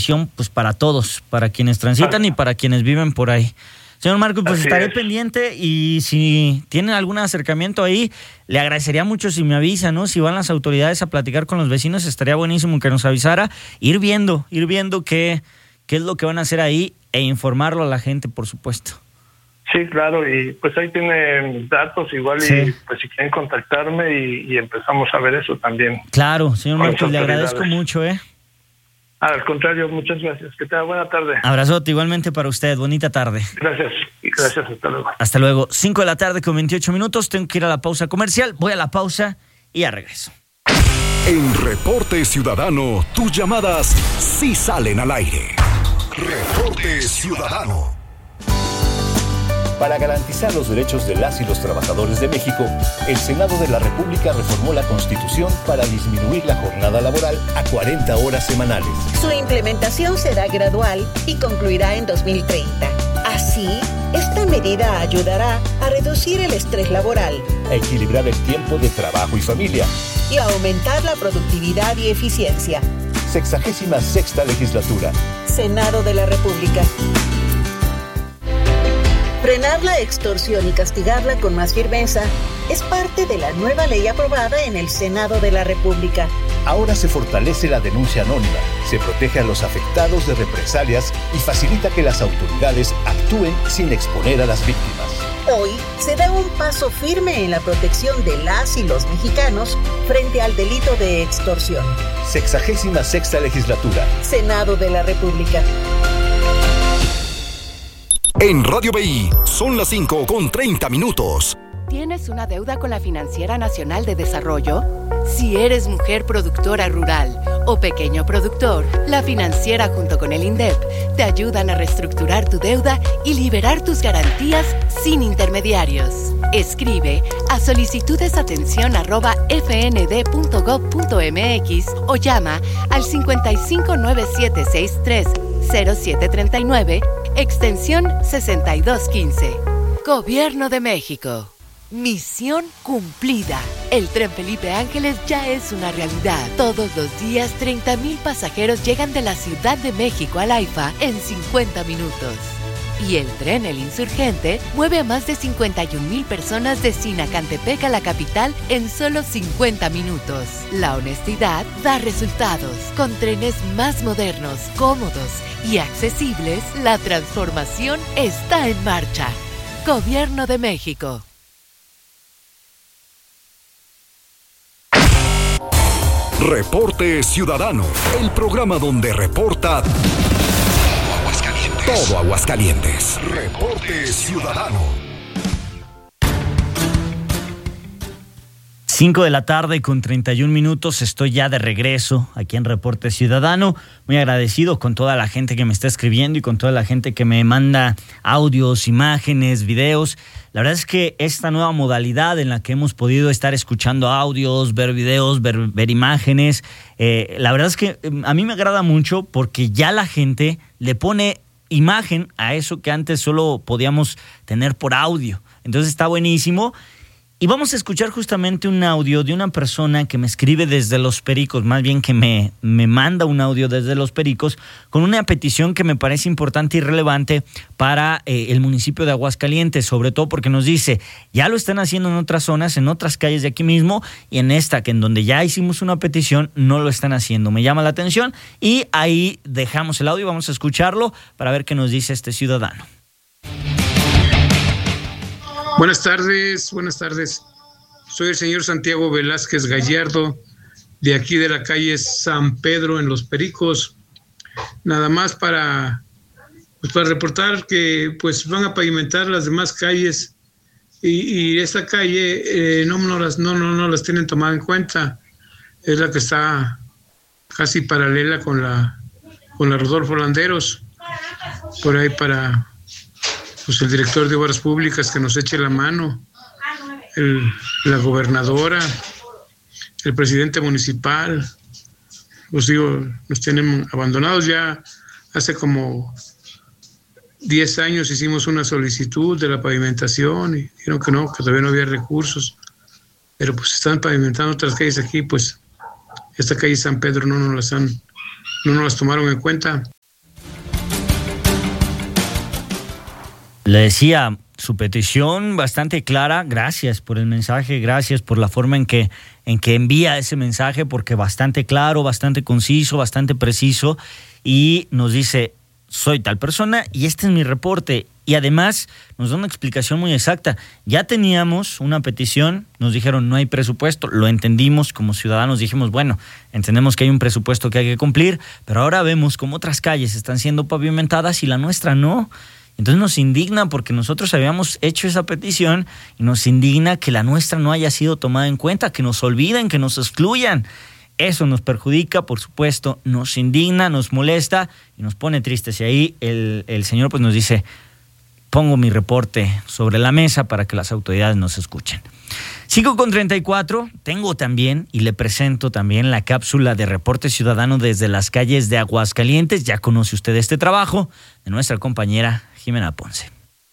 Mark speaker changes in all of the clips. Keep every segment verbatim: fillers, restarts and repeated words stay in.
Speaker 1: bendición pues para todos, para quienes transitan y para quienes viven por ahí. Señor Marcos, pues
Speaker 2: Así
Speaker 1: estaré
Speaker 2: es.
Speaker 1: pendiente y si tienen algún acercamiento ahí, le agradecería mucho si me avisa, ¿no? Si van las autoridades a platicar con los vecinos, estaría buenísimo que nos avisara, ir viendo, ir viendo qué, qué es lo que van a hacer ahí e informarlo a la gente, por supuesto.
Speaker 2: Sí, claro, y pues ahí tienen mis datos, igual
Speaker 1: Sí.
Speaker 2: y pues si quieren contactarme y, y empezamos a ver eso también.
Speaker 1: Claro, señor
Speaker 2: Con
Speaker 1: Marcos,
Speaker 2: las
Speaker 1: le
Speaker 2: autoridades.
Speaker 1: agradezco mucho, ¿eh?
Speaker 2: Ah, al contrario, muchas gracias. Que tenga buena tarde.
Speaker 1: Abrazote igualmente para usted, bonita tarde.
Speaker 2: Gracias, y gracias, hasta luego.
Speaker 1: Hasta luego, cinco de la tarde con veintiocho minutos, tengo que ir a la pausa comercial, voy a la pausa y ya regreso.
Speaker 3: En Reporte Ciudadano, tus llamadas sí salen al aire. Reporte Ciudadano.
Speaker 4: Para garantizar los derechos de las y los trabajadores de México, el Senado de la República reformó la Constitución para disminuir la jornada laboral a cuarenta horas semanales.
Speaker 5: Su implementación será gradual y concluirá en dos mil treinta. Así, esta medida ayudará a reducir el estrés laboral,
Speaker 4: A equilibrar el tiempo de trabajo y familia.
Speaker 5: y a aumentar la productividad y eficiencia.
Speaker 4: Sexagésima sexta legislatura.
Speaker 5: Senado de la República. Frenar la extorsión y castigarla con más firmeza es parte de la nueva ley aprobada en el Senado de la República.
Speaker 4: Ahora se fortalece la denuncia anónima, se protege a los afectados de represalias y facilita que las autoridades actúen sin exponer a las víctimas.
Speaker 5: Hoy se da un paso firme en la protección de las y los mexicanos frente al delito de extorsión.
Speaker 4: Sexagésima sexta legislatura.
Speaker 5: Senado de la República.
Speaker 3: En Radio B I son las cinco con treinta minutos.
Speaker 6: ¿Tienes una deuda con la Financiera Nacional de Desarrollo? Si eres mujer productora rural o pequeño productor, la Financiera junto con el INDEP te ayudan a reestructurar tu deuda y liberar tus garantías sin intermediarios. Escribe a solicitudesatención arroba fnd.gov.mx o llama al cincuenta y cinco nueve siete sesenta y tres cero siete treinta y nueve, extensión sesenta y dos quince. Gobierno de México. Misión cumplida. El Tren Felipe Ángeles ya es una realidad. Todos los días, treinta mil pasajeros llegan de la Ciudad de México al AIFA en cincuenta minutos. Y el tren El Insurgente mueve a más de cincuenta y un mil personas de Sinacantepec a la capital en solo cincuenta minutos. La honestidad da resultados. Con trenes más modernos, cómodos y accesibles, la transformación está en marcha. Gobierno de México.
Speaker 3: Reporte Ciudadano, el programa donde reporta todo Aguascalientes. Reporte Ciudadano.
Speaker 1: cinco de la tarde con treinta y un minutos, estoy ya de regreso aquí en Reporte Ciudadano. Muy agradecido con toda la gente que me está escribiendo y con toda la gente que me manda audios, imágenes, videos. La verdad es que esta nueva modalidad en la que hemos podido estar escuchando audios, ver videos, ver, ver imágenes, eh, la verdad es que a mí me agrada mucho porque ya la gente le pone imagen a eso que antes solo podíamos tener por audio. Entonces está buenísimo. Y vamos a escuchar justamente un audio de una persona que me escribe desde Los Pericos, más bien que me, me manda un audio desde Los Pericos, con una petición que me parece importante y relevante para eh, el municipio de Aguascalientes, sobre todo porque nos dice, ya lo están haciendo en otras zonas, en otras calles de aquí mismo, y en esta, que en donde ya hicimos una petición, no lo están haciendo. Me llama la atención y ahí dejamos el audio, vamos a escucharlo para ver qué nos dice este ciudadano.
Speaker 7: Buenas tardes, buenas tardes. Soy el señor Santiago Velázquez Gallardo, de aquí de la calle San Pedro en Los Pericos. Nada más para, pues para reportar que pues van a pavimentar las demás calles y, y esta calle eh, no, no, las, no, no, no las tienen tomada en cuenta. Es la que está casi paralela con la, con la Rodolfo Landeros, por ahí para... pues el director de Obras Públicas que nos eche la mano, el, la gobernadora, el presidente municipal, pues digo, nos tienen abandonados. Ya hace como diez años hicimos una solicitud de la pavimentación y dijeron que no, que todavía no había recursos, pero pues están pavimentando otras calles aquí, pues esta calle San Pedro no nos las han, no nos las tomaron en cuenta.
Speaker 1: Le decía, su petición bastante clara. Gracias por el mensaje, gracias por la forma en que, en que envía ese mensaje, porque bastante claro, bastante conciso, bastante preciso, y nos dice, soy tal persona y este es mi reporte. Y además nos da una explicación muy exacta. Ya teníamos una petición, nos dijeron no hay presupuesto, lo entendimos como ciudadanos, dijimos bueno, entendemos que hay un presupuesto que hay que cumplir, pero ahora vemos cómo otras calles están siendo pavimentadas y la nuestra no. Entonces nos indigna porque nosotros habíamos hecho esa petición y nos indigna que la nuestra no haya sido tomada en cuenta, que nos olviden, que nos excluyan. Eso nos perjudica, por supuesto, nos indigna, nos molesta y nos pone tristes. Y ahí el, el señor pues nos dice, pongo mi reporte sobre la mesa para que las autoridades nos escuchen. cinco con treinta y cuatro, tengo también y le presento también la cápsula de Reporte Ciudadano desde las calles de Aguascalientes. Ya conoce usted este trabajo de nuestra compañera Jimena Ponce.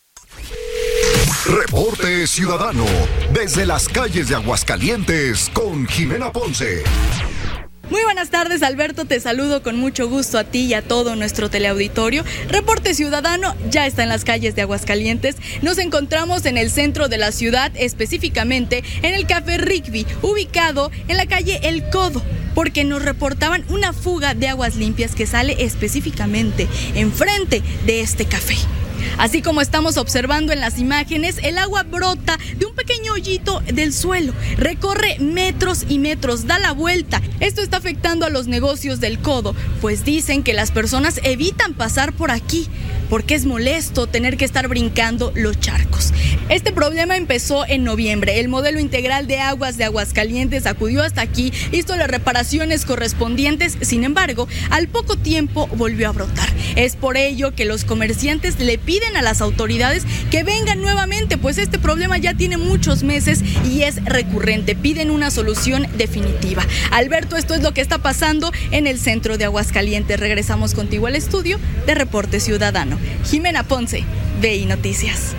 Speaker 3: Reporte Ciudadano desde las calles de Aguascalientes con Jimena Ponce.
Speaker 8: Muy buenas tardes, Alberto, te saludo con mucho gusto a ti y a todo nuestro teleauditorio. Reporte Ciudadano ya está en las calles de Aguascalientes. Nos encontramos en el centro de la ciudad, específicamente en el Café Rigby, ubicado en la calle El Codo, porque nos reportaban una fuga de aguas limpias que sale específicamente enfrente de este café. Así como estamos observando en las imágenes, el agua brota de un pequeño hoyito del suelo, recorre metros y metros, da la vuelta. Esto está afectando a los negocios del Codo, pues dicen que las personas evitan pasar por aquí, porque es molesto tener que estar brincando los charcos. Este problema empezó en noviembre. El modelo integral de aguas de Aguascalientes acudió hasta aquí, hizo las reparaciones correspondientes, sin embargo, al poco tiempo volvió a brotar. Es por ello que los comerciantes le piden a las autoridades que vengan nuevamente, pues este problema ya tiene muchos meses y es recurrente. Piden una solución definitiva. Alberto, esto es lo que está pasando en el centro de Aguascalientes. Regresamos contigo al estudio de Reporte Ciudadano. Jimena Ponce, V I Noticias.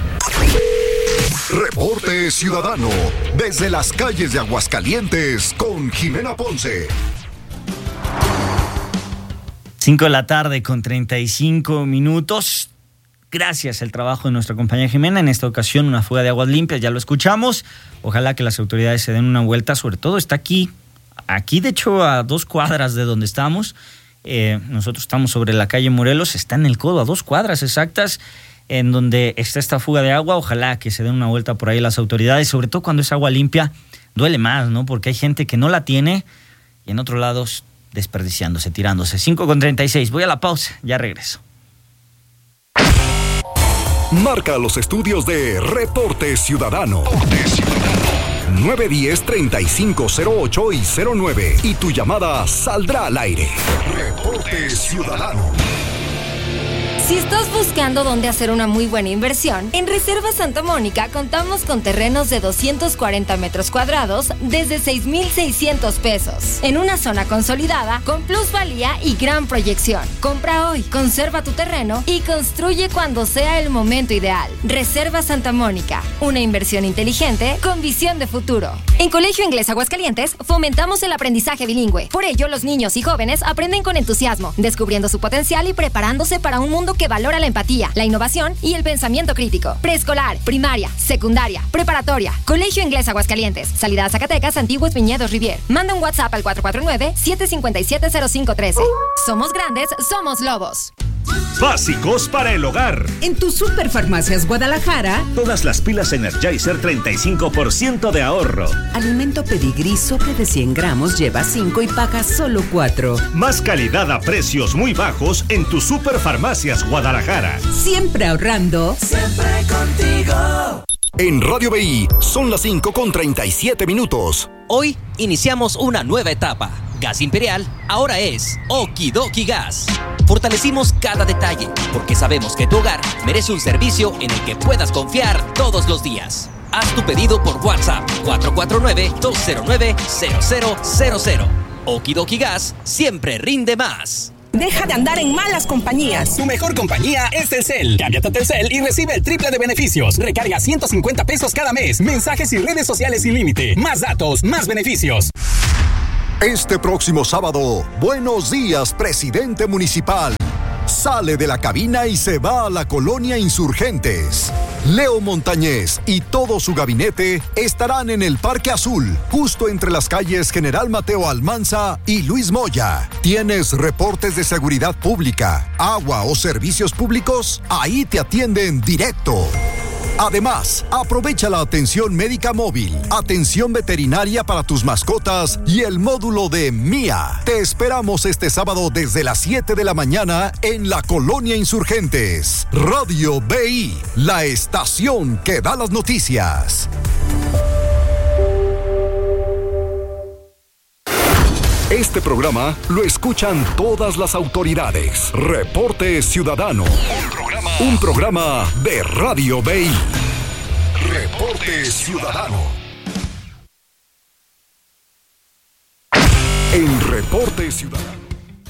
Speaker 3: Reporte Ciudadano desde las calles de Aguascalientes con Jimena Ponce.
Speaker 1: cinco de la tarde con treinta y cinco minutos. Gracias al trabajo de nuestra compañera Jimena. En esta ocasión una fuga de aguas limpias, ya lo escuchamos. Ojalá que las autoridades se den una vuelta. Sobre todo está aquí, aquí de hecho a dos cuadras de donde estamos. Eh, nosotros estamos sobre la calle Morelos, está en el Codo, a dos cuadras exactas, en donde está esta fuga de agua. Ojalá que se den una vuelta por ahí las autoridades, sobre todo cuando es agua limpia, duele más, ¿no? Porque hay gente que no la tiene y en otros lados desperdiciándose, tirándose. cinco con treinta y seis, voy a la pausa, ya regreso.
Speaker 3: Marca los estudios de Reporte Ciudadano. nueve uno cero, treinta y cinco cero ocho y cero nueve y tu llamada saldrá al aire. Reporte Ciudadano.
Speaker 9: Si estás buscando dónde hacer una muy buena inversión, en Reserva Santa Mónica contamos con terrenos de doscientos cuarenta metros cuadrados desde seis mil seiscientos pesos, en una zona consolidada con plusvalía y gran proyección. Compra hoy, conserva tu terreno y construye cuando sea el momento ideal. Reserva Santa Mónica, una inversión inteligente con visión de futuro. En Colegio Inglés Aguascalientes fomentamos el aprendizaje bilingüe. Por ello, los niños y jóvenes aprenden con entusiasmo, descubriendo su potencial y preparándose para un mundo que valora la empatía, la innovación y el pensamiento crítico. Preescolar, primaria, secundaria, preparatoria. Colegio Inglés Aguascalientes. Salida a Zacatecas, Antiguos Viñedos Rivier. Manda un WhatsApp al cuatro cuatro nueve, siete cinco siete, cero cinco uno tres. Somos grandes, somos lobos.
Speaker 10: Básicos para el hogar.
Speaker 11: En tu Superfarmacias Guadalajara,
Speaker 10: todas las pilas Energizer, treinta y cinco por ciento de ahorro.
Speaker 11: Alimento Pedigrí sobre de cien gramos lleva cinco y paga solo cuatro.
Speaker 10: Más calidad a precios muy bajos en tu Superfarmacias Guadalajara.
Speaker 11: Siempre ahorrando.
Speaker 12: Siempre contigo.
Speaker 3: En Radio B I son las cinco con treinta y siete minutos.
Speaker 13: Hoy iniciamos una nueva etapa. Gas Imperial ahora es Okidoki Gas. Fortalecimos cada detalle porque sabemos que tu hogar merece un servicio en el que puedas confiar todos los días. Haz tu pedido por WhatsApp cuatro cuatro nueve, dos cero nueve, cero cero cero cero. Okidoki Gas siempre rinde más.
Speaker 14: Deja de andar en malas compañías.
Speaker 15: Tu mejor compañía es Telcel. Cámbiate a Telcel y recibe el triple de beneficios. Recarga ciento cincuenta pesos cada mes. Mensajes y redes sociales sin límite. Más datos, más beneficios.
Speaker 3: Este próximo sábado, Buenos Días, Presidente Municipal. sale de la cabina y se va a la colonia Insurgentes. Leo Montañez y todo su gabinete estarán en el Parque Azul, justo entre las calles General Mateo Almanza y Luis Moya. ¿Tienes reportes de seguridad pública, agua o servicios públicos? Ahí te atienden directo. Además, aprovecha la atención médica móvil, atención veterinaria para tus mascotas y el módulo de Mía. Te esperamos este sábado desde las siete de la mañana en la Colonia Insurgentes. Radio B I, la estación que da las noticias. Este programa lo escuchan todas las autoridades. Reporte Ciudadano. Un programa, un programa de Radio B I. Reporte Ciudadano. En Reporte Ciudadano.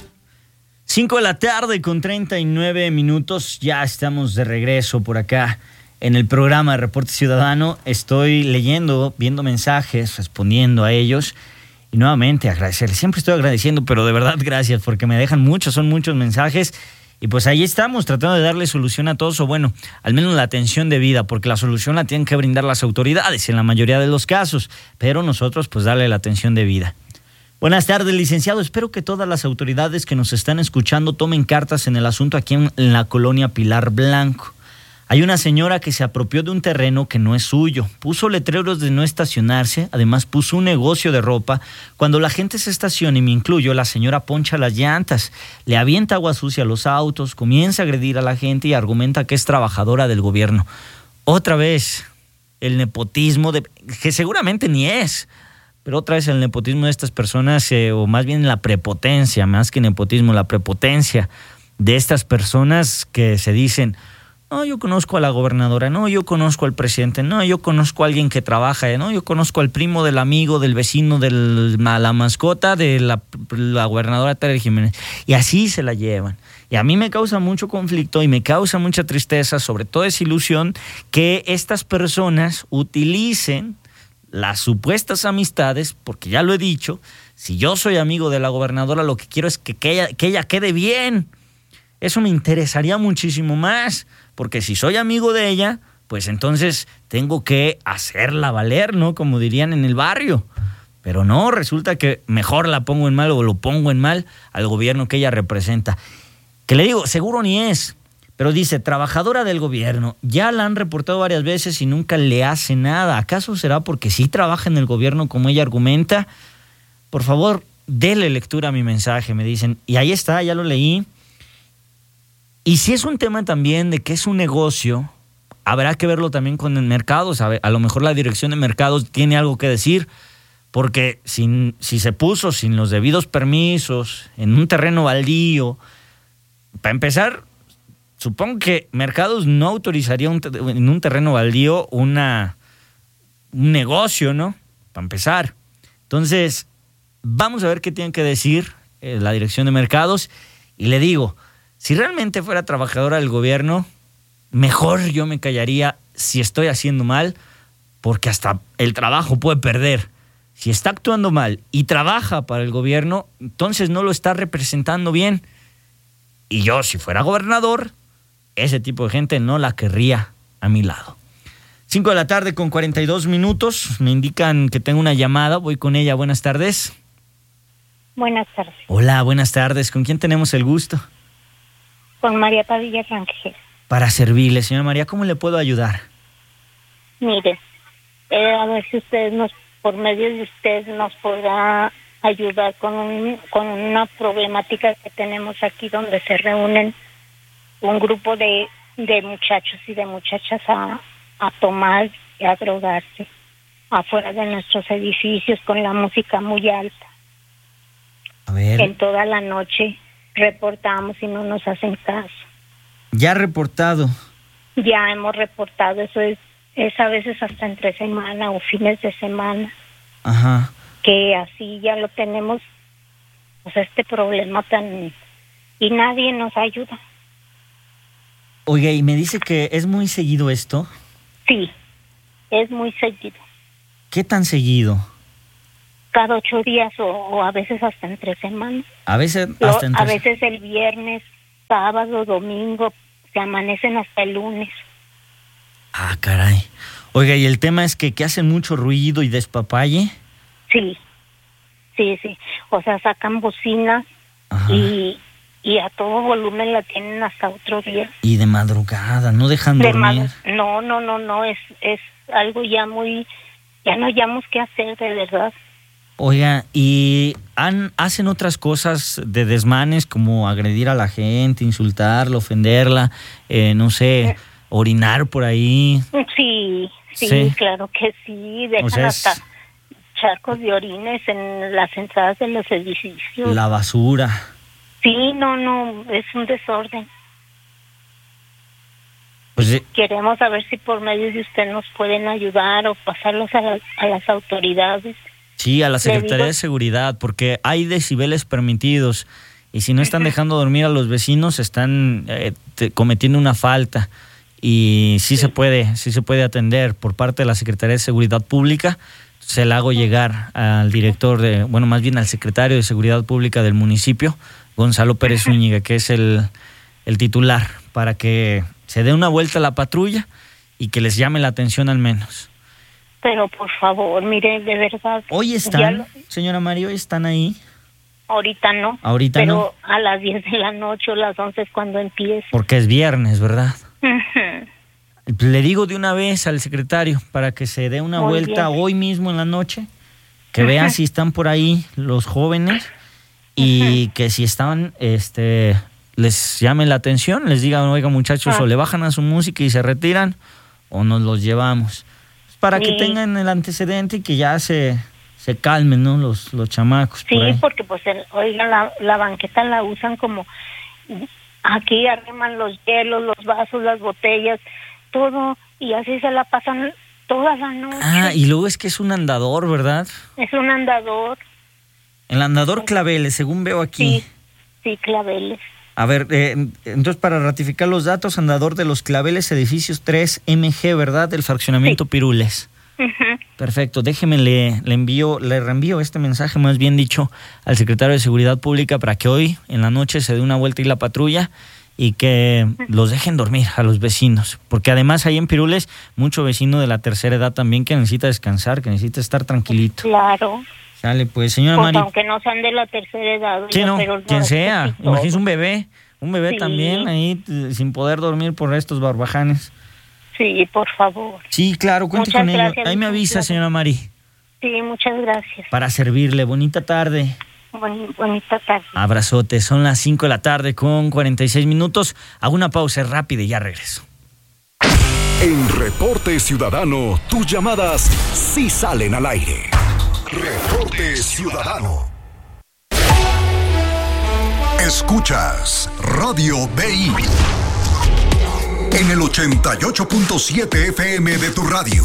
Speaker 1: cinco de la tarde con treinta y nueve minutos. Ya estamos de regreso por acá en el programa de Reporte Ciudadano. Estoy leyendo, viendo mensajes, respondiendo a ellos. Y nuevamente agradecer, siempre estoy agradeciendo, pero de verdad gracias, porque me dejan muchos, son muchos mensajes. Y pues ahí estamos, tratando de darle solución a todos, o bueno, al menos la atención debida, porque la solución la tienen que brindar las autoridades en la mayoría de los casos, pero nosotros pues darle la atención debida. Buenas tardes, licenciado. Espero que todas las autoridades que nos están escuchando tomen cartas en el asunto aquí en, en la colonia Pilar Blanco. Hay una señora que se apropió de un terreno que no es suyo, puso letreros de no estacionarse, además puso un negocio de ropa. Cuando la gente se estaciona, y me incluyo, la señora poncha las llantas, le avienta agua sucia a los autos, comienza a agredir a la gente y argumenta que es trabajadora del gobierno. Otra vez, el nepotismo, de, que seguramente ni es, pero otra vez el nepotismo de estas personas, eh, o más bien la prepotencia, más que nepotismo, la prepotencia de estas personas que se dicen: no, yo conozco a la gobernadora, no, yo conozco al presidente, no, yo conozco a alguien que trabaja, no, yo conozco al primo del amigo, del vecino, de la mascota de la, la gobernadora Tere Jiménez. Y así se la llevan. Y a mí me causa mucho conflicto y me causa mucha tristeza, sobre todo desilusión, que estas personas utilicen las supuestas amistades, porque ya lo he dicho, si yo soy amigo de la gobernadora, lo que quiero es que, que, ella, que ella quede bien. Eso me interesaría muchísimo más. Porque si soy amigo de ella, pues entonces tengo que hacerla valer, ¿no? Como dirían en el barrio. Pero no, resulta que mejor la pongo en mal o lo pongo en mal al gobierno que ella representa. Que le digo, seguro ni es, pero dice, trabajadora del gobierno. Ya la han reportado varias veces y nunca le hace nada. ¿Acaso será porque sí trabaja en el gobierno como ella argumenta? Por favor, dele lectura a mi mensaje, me dicen. Y ahí está, ya lo leí. Y si es un tema también de que es un negocio, habrá que verlo también con el mercado. ¿Sabe? A lo mejor la dirección de mercados tiene algo que decir, porque sin, si se puso sin los debidos permisos, en un terreno baldío, para empezar, supongo que mercados no autorizaría un, en un terreno baldío una, un negocio, ¿no? Para empezar. Entonces, vamos a ver qué tiene que decir eh, la dirección de mercados. Y le digo, si realmente fuera trabajadora del gobierno, mejor yo me callaría si estoy haciendo mal, porque hasta el trabajo puede perder. Si está actuando mal y trabaja para el gobierno, entonces no lo está representando bien. Y yo, si fuera gobernador, ese tipo de gente no la querría a mi lado. Cinco de la tarde con cuarenta y dos minutos. Me indican que tengo una llamada. Voy con ella. Buenas tardes.
Speaker 16: Buenas tardes.
Speaker 1: Hola, buenas tardes. ¿Con quién tenemos el gusto?
Speaker 16: Con María Padilla Rangel.
Speaker 1: Para servirle, señora María, ¿cómo le puedo ayudar?
Speaker 16: Mire, eh, a ver si usted nos, por medio de usted, nos podrá ayudar con un, con una problemática que tenemos aquí, donde se reúnen un grupo de, de muchachos y de muchachas a, a tomar y a drogarse afuera de nuestros edificios con la música muy alta.
Speaker 1: A ver.
Speaker 16: En toda la noche reportamos y no nos hacen caso.
Speaker 1: Ya reportado.
Speaker 16: Ya hemos reportado, eso es, es a veces hasta entre semana o fines de semana.
Speaker 1: Ajá.
Speaker 16: Que así ya lo tenemos, pues este problema tan... y nadie nos ayuda.
Speaker 1: Oiga, y me dice que es muy seguido esto.
Speaker 16: Sí, es muy seguido.
Speaker 1: ¿Qué tan seguido?
Speaker 16: Cada ocho días o, o a veces hasta entre semanas.
Speaker 1: A veces hasta entre...
Speaker 16: A veces el viernes sábado, domingo, se amanecen hasta el lunes.
Speaker 1: Ah, caray. Oiga, ¿y el tema es que, que hacen mucho ruido y despapalle?
Speaker 16: Sí, sí, sí. O sea, sacan bocinas y, y a todo volumen la tienen hasta otro día.
Speaker 1: Y de madrugada, no dejan
Speaker 16: De
Speaker 1: dormir.
Speaker 16: mad- no, no, no, no, es, es algo ya muy, ya no hayamos qué hacer, de verdad.
Speaker 1: Oiga, ¿y han, hacen otras cosas de desmanes como agredir a la gente, insultarla, ofenderla, eh, no sé, orinar por ahí?
Speaker 16: Sí, sí,
Speaker 1: Sí.
Speaker 16: claro que sí, dejan
Speaker 1: O sea, es-
Speaker 16: hasta charcos de orines en las entradas de los edificios.
Speaker 1: La basura.
Speaker 16: Sí, no, no, es un desorden.
Speaker 1: Pues eh,
Speaker 16: Queremos saber si por medio de usted nos pueden ayudar o pasarlos a, la- a las autoridades.
Speaker 1: sí, a la
Speaker 16: Le
Speaker 1: Secretaría
Speaker 16: digo-
Speaker 1: de Seguridad, porque hay decibeles permitidos y si no están dejando dormir a los vecinos, están eh, te- cometiendo una falta. Y sí, se puede, sí se puede atender por parte de la Secretaría de Seguridad Pública. Se la hago llegar al director de, bueno, más bien al secretario de Seguridad Pública del municipio, Gonzalo Pérez Zúñiga, que es el, el titular, para que se dé una vuelta a la patrulla y que les llame la atención al menos.
Speaker 16: Pero por favor, mire, de verdad.
Speaker 1: Hoy
Speaker 16: ya
Speaker 1: están,
Speaker 16: lo-
Speaker 1: señora María, hoy están ahí.
Speaker 16: ahorita no.
Speaker 1: Ahorita
Speaker 16: pero a las diez de la noche o las once es cuando empieza.
Speaker 1: Porque es viernes, ¿verdad?
Speaker 16: Ujú.
Speaker 1: Le digo de una vez al secretario para que se dé una
Speaker 16: Muy
Speaker 1: vuelta
Speaker 16: bien.
Speaker 1: hoy mismo en la noche, que vea
Speaker 16: Ujú.
Speaker 1: si están por ahí los jóvenes y que si están, este, les llame la atención, les digan, oiga muchachos,
Speaker 16: Ah.
Speaker 1: o le bajan a su música y se retiran, o nos los llevamos. Para que
Speaker 16: Sí.
Speaker 1: tengan el antecedente y que ya se, se calmen, ¿no? Los, los chamacos.
Speaker 16: Sí,
Speaker 1: por ahí.
Speaker 16: porque pues, el- oiga, la, la banqueta la usan como, aquí arriman los hielos, los vasos, las botellas, todo, y así se la pasan toda la noche.
Speaker 1: Ah, y luego es que es un andador, ¿verdad?
Speaker 16: Es un andador,
Speaker 1: El andador Claveles, según veo aquí.
Speaker 16: sí, claveles.
Speaker 1: A ver, eh, entonces para ratificar los datos, andador de los Claveles, edificios tres M G, ¿verdad? Del fraccionamiento Pirules.
Speaker 16: Ujú.
Speaker 1: Perfecto, déjeme, le, le envío, le reenvío este mensaje, más bien dicho, al secretario de Seguridad Pública para que hoy en la noche se dé una vuelta y la patrulla y que los dejen dormir a los vecinos. Porque además ahí en Pirules, mucho vecino de la tercera edad también que necesita descansar, que necesita estar tranquilito.
Speaker 16: Claro,
Speaker 1: Sale, pues, señora
Speaker 16: pues
Speaker 1: Mari.
Speaker 16: aunque no sean de la tercera edad.
Speaker 1: Sí,
Speaker 16: oiga,
Speaker 1: no,
Speaker 16: pero
Speaker 1: quien
Speaker 16: no,
Speaker 1: sea.
Speaker 16: sí, todo.
Speaker 1: Imagínese un bebé, un bebé
Speaker 16: Sí.
Speaker 1: también ahí eh, sin poder dormir por estos barbajanes.
Speaker 16: Sí, por favor.
Speaker 1: Sí, claro, cuente
Speaker 16: Muchas
Speaker 1: con ello.
Speaker 16: gracias,
Speaker 1: Ahí me avisa,
Speaker 16: licenciado.
Speaker 1: señora Mari,
Speaker 16: Sí, muchas gracias.
Speaker 1: para servirle. Bonita tarde.
Speaker 16: Boni- bonita tarde.
Speaker 1: Abrazote. Son las cinco de la tarde con cuarenta y seis minutos. Hago una pausa rápida y ya regreso.
Speaker 3: En Reporte Ciudadano, tus llamadas sí salen al aire. Reporte Ciudadano. Escuchas Radio B I en el ochenta y ocho punto siete F M de tu radio.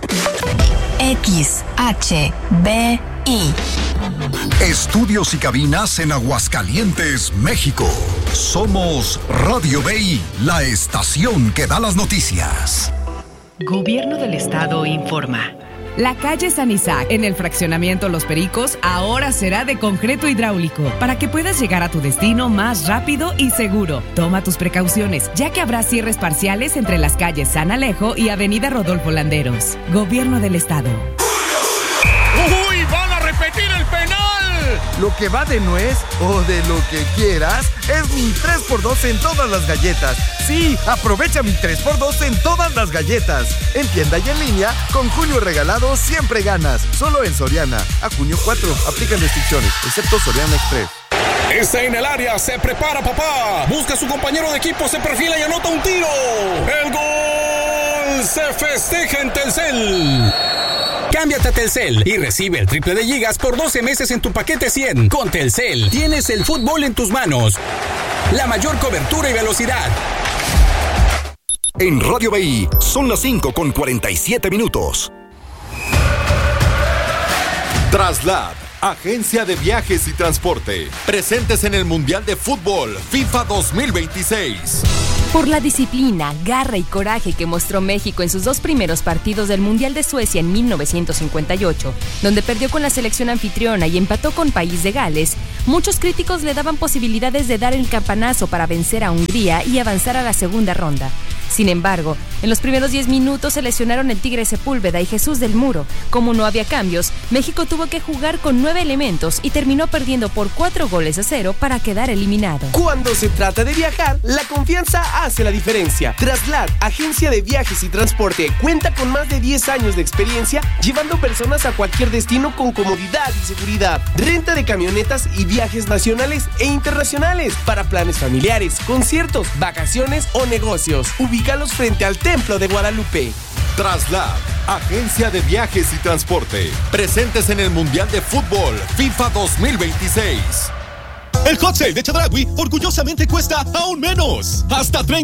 Speaker 17: X H B I.
Speaker 3: Estudios y cabinas en Aguascalientes, México. Somos Radio B I, la estación que da las noticias.
Speaker 11: Gobierno del Estado informa. La calle San Isaac, en el fraccionamiento Los Pericos, ahora será de concreto hidráulico para que puedas llegar a tu destino más rápido y seguro. Toma tus precauciones, ya que habrá cierres parciales entre las calles San Alejo y Avenida Rodolfo Landeros. Gobierno del Estado.
Speaker 18: ¡Uy! ¡Van a repetir el penal! Lo que va de nuez o de lo que quieras es mi tres por dos en todas las galletas. Sí, aprovecha mi tres por dos en todas las galletas. En tienda y en línea, con junio regalado siempre ganas. Solo en Soriana. A junio cuatro, aplican restricciones, excepto Soriana Express.
Speaker 15: Está en el área, se prepara papá. Busca a su compañero de equipo, se perfila y anota un tiro. ¡El gol! Se festeja en Telcel. Cámbiate a Telcel y recibe el triple de gigas por doce meses en tu paquete cien. Con Telcel tienes el fútbol en tus manos. La mayor cobertura y velocidad.
Speaker 3: En Radio B I son las cinco con cuarenta y siete minutos.
Speaker 19: Traslad, agencia de viajes y transporte, presentes en el Mundial de Fútbol FIFA dos mil veintiséis.
Speaker 20: Por la disciplina, garra y coraje que mostró México en sus dos primeros partidos del Mundial de Suecia en mil novecientos cincuenta y ocho, donde perdió con la selección anfitriona y empató con País de Gales, muchos críticos le daban posibilidades de dar el campanazo para vencer a Hungría y avanzar a la segunda ronda. Sin embargo, en los primeros diez minutos se lesionaron el Tigre Sepúlveda y Jesús del Muro. Como no había cambios, México tuvo que jugar con nueve elementos y terminó perdiendo por cuatro goles a cero para quedar eliminado.
Speaker 21: Cuando se trata de viajar, la confianza hace la diferencia. Traslad, agencia de viajes y transporte, cuenta con más de diez años de experiencia llevando personas a cualquier destino con comodidad y seguridad. Renta de camionetas y viajes nacionales e internacionales para planes familiares, conciertos, vacaciones o negocios. Ubícalos frente al Templo de Guadalupe.
Speaker 19: Traslad, agencia de viajes y transporte. Presentes en el Mundial de Fútbol FIFA dos mil veintiséis.
Speaker 22: El hot sale de Chedraui orgullosamente cuesta aún menos. Hasta treinta